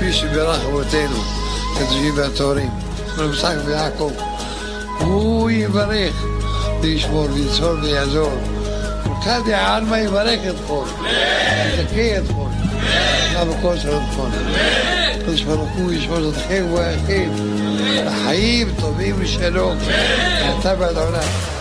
כפי שבירך אבותינו, הקדושים והטהורים, רב יצחק ויעקב. הוא יברך וישמור ויצור ויעזור. וכדי העלמא יברך אתכם, יזכה אתכם, בכל שלומכם. הקדוש ברוך הוא ישמור אתכם ויאחל לחיים טובים ושלום. אתה בעד העולם.